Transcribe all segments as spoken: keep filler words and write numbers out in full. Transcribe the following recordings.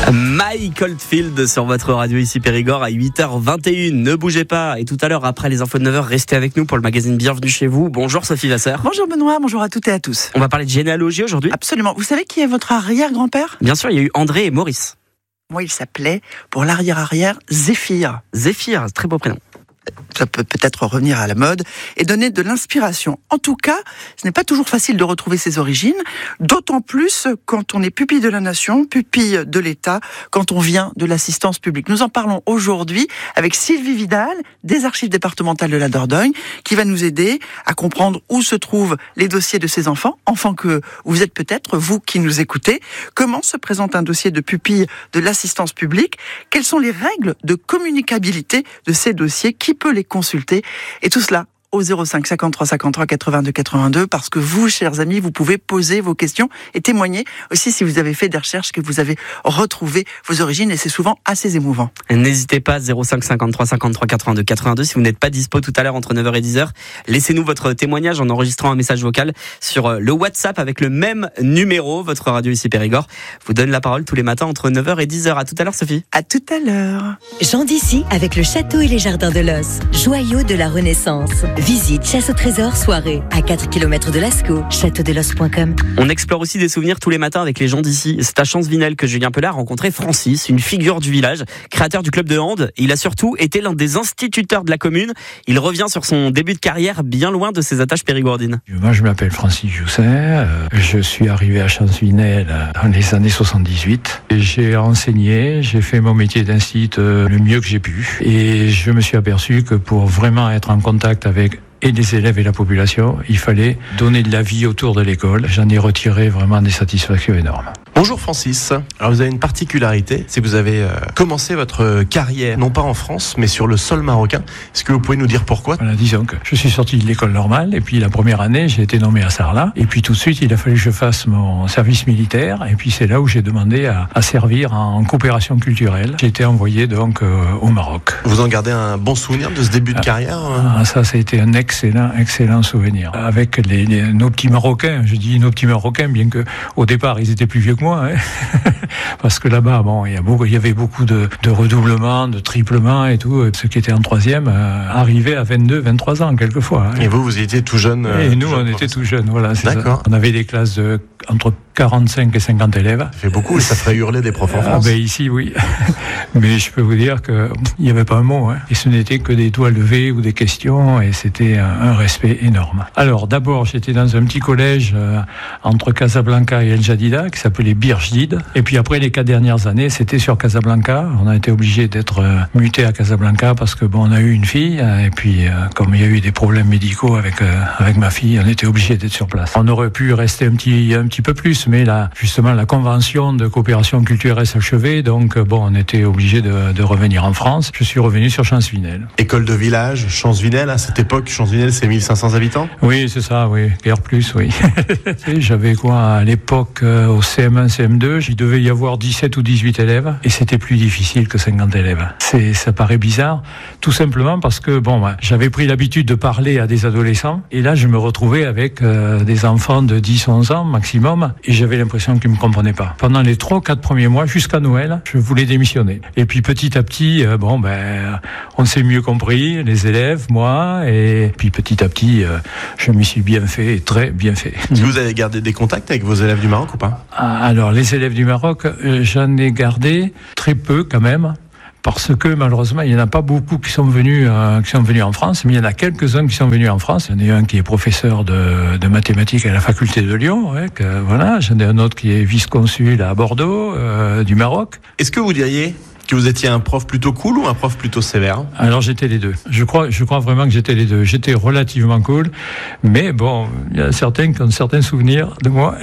Mike Oldfield sur votre radio ici Périgord à huit heures vingt et une. Ne bougez pas. Et tout à l'heure, après les infos de neuf heures, restez avec nous pour le magazine Bienvenue chez vous. Bonjour Sophie Vasseur. Bonjour Benoît, bonjour à toutes et à tous. On va parler de généalogie aujourd'hui. Absolument. Vous savez qui est votre arrière-grand-père ? Bien sûr, il y a eu André et Maurice. Moi, il s'appelait, pour l'arrière-arrière, Zéphyr. Zéphyr, très beau prénom. Ça peut peut-être revenir à la mode et donner de l'inspiration. En tout cas, ce n'est pas toujours facile de retrouver ses origines, d'autant plus quand on est pupille de la nation, pupille de l'État, quand on vient de l'assistance publique. Nous en parlons aujourd'hui avec Sylvie Vidal, des archives départementales de la Dordogne, qui va nous aider à comprendre où se trouvent les dossiers de ces enfants, enfants que vous êtes peut-être, vous qui nous écoutez. Comment se présente un dossier de pupille de l'assistance publique ? Quelles sont les règles de communicabilité de ces dossiers ? Qui peut les consulter, et tout cela au zéro cinq cinquante-trois cinquante-trois quatre-vingt-deux quatre-vingt-deux, parce que vous, chers amis, vous pouvez poser vos questions et témoigner aussi si vous avez fait des recherches, que vous avez retrouvé vos origines, et c'est souvent assez émouvant. N'hésitez pas, zéro cinq cinquante-trois cinquante-trois quatre-vingt-deux quatre-vingt-deux, si vous n'êtes pas dispo tout à l'heure entre neuf heures et dix heures, laissez-nous votre témoignage en enregistrant un message vocal sur le WhatsApp avec le même numéro. Votre radio ici Périgord vous donne la parole tous les matins entre neuf heures et dix heures. À tout à l'heure Sophie. À tout à l'heure. Jean d'Issy avec le château et les jardins de l'Os, joyau de la Renaissance. Visite chasse au trésor soirée à quatre kilomètres de Lascaux, château de los point com. On explore aussi des souvenirs tous les matins avec les gens d'ici. C'est à Champsvinel que Julien Pellat a rencontré Francis, une figure du village, créateur du club de hand. Il a surtout été l'un des instituteurs de la commune. Il revient sur son début de carrière bien loin de ses attaches périgourdines. Moi je m'appelle Francis Jousset, euh, je suis arrivé à Champsvinel dans les années soixante-dix-huit. Et j'ai enseigné, j'ai fait mon métier d'instit euh, le mieux que j'ai pu. Et je me suis aperçu que pour vraiment être en contact avec et les élèves et la population, il fallait donner de la vie autour de l'école. J'en ai retiré vraiment des satisfactions énormes. Bonjour Francis. Alors vous avez une particularité, c'est que vous avez euh, commencé votre carrière, non pas en France, mais sur le sol marocain. Est-ce que vous pouvez nous dire pourquoi ? Voilà, disons que je suis sorti de l'école normale, et puis la première année, j'ai été nommé à Sarlat. Et puis tout de suite, il a fallu que je fasse mon service militaire. Et puis c'est là où j'ai demandé à, à servir en coopération culturelle. J'ai été envoyé donc euh, au Maroc. Vous en gardez un bon souvenir de ce début de carrière ? Ah, ça, ça a été un excellent, excellent souvenir. Avec les, les, nos petits Marocains, je dis nos petits Marocains, bien que au départ, ils étaient plus vieux que moi. Hein. Parce que là-bas, bon, il y a beaucoup, il y avait beaucoup de, de redoublements, de triplements et tout. Ceux qui étaient en troisième euh, arrivaient à vingt-deux, vingt-trois ans quelquefois. Hein. Et vous, vous étiez tout jeune. Euh, et nous, on était tout jeunes. Voilà, c'est D'accord. Ça. On avait des classes de entre quarante-cinq et cinquante élèves. Ça fait beaucoup, et ça ferait hurler des profs en France. Ah ben ici, oui. Mais je peux vous dire que il n'y avait pas un mot, hein. Et ce n'était que des doigts levés ou des questions, et c'était un, un respect énorme. Alors, d'abord, j'étais dans un petit collège euh, entre Casablanca et El Jadida, qui s'appelait Bir Jdid. Et puis après, les quatre dernières années, c'était sur Casablanca. On a été obligé d'être euh, muté à Casablanca parce que bon, on a eu une fille, et puis euh, comme il y a eu des problèmes médicaux avec euh, avec ma fille, on était obligé d'être sur place. On aurait pu rester un petit un petit peu plus, mais là, justement, la convention de coopération culturelle s'achevait, donc bon, on était obligé de, de revenir en France. Je suis revenu sur Champsvinel. École de village, Champsvinel, à cette époque, Champsvinel, c'est mille cinq cents habitants ? Oui, c'est ça, oui, guère plus, oui. J'avais quoi, à l'époque, euh, au C M un, C M deux, il devait y avoir dix-sept ou dix-huit élèves, et c'était plus difficile que cinquante élèves. C'est, ça paraît bizarre, tout simplement parce que, bon, bah, j'avais pris l'habitude de parler à des adolescents, et là, je me retrouvais avec euh, des enfants de dix, onze ans maximum, et j'avais l'impression qu'ils me comprenaient pas. Pendant les trois, quatre premiers mois, jusqu'à Noël, je voulais démissionner. Et puis petit à petit, euh, bon, ben, on s'est mieux compris, les élèves, moi, et puis petit à petit, euh, je m'y suis bien fait, très bien fait. Est-ce que vous avez gardé des contacts avec vos élèves du Maroc ou pas ? Alors, les élèves du Maroc, euh, j'en ai gardé très peu quand même. Parce que malheureusement, il n'y en a pas beaucoup qui sont venus, euh, qui sont venus en France, mais il y en a quelques-uns qui sont venus en France. Il y en a un qui est professeur de, de mathématiques à la faculté de Lyon, ouais, que, voilà. J'en ai un autre qui est vice-consul à Bordeaux, euh, du Maroc. Est-ce que vous diriez que vous étiez un prof plutôt cool ou un prof plutôt sévère ? Alors j'étais les deux. Je crois, je crois vraiment que j'étais les deux. J'étais relativement cool, mais bon, il y a certains qui ont certains souvenirs de moi.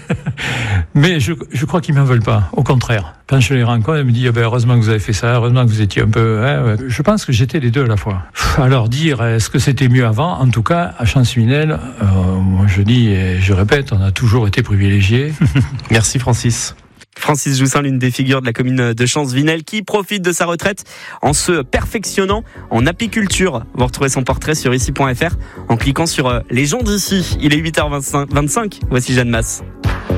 Mais je, je crois qu'ils m'en veulent pas. Au contraire. Quand je les rencontre, ils me disent, eh ben, heureusement que vous avez fait ça, heureusement que vous étiez un peu, hein. Je pense que j'étais les deux à la fois. Alors, dire, est-ce que c'était mieux avant? En tout cas, à Champsvinel, euh, moi, je dis et je répète, on a toujours été privilégiés. Merci, Francis. Francis Joussin, l'une des figures de la commune de Champsvinel, qui profite de sa retraite en se perfectionnant en apiculture. Vous retrouvez son portrait sur ici point f r en cliquant sur les gens d'ici. Il est huit heures vingt-cinq. Voici Jeanne Masse.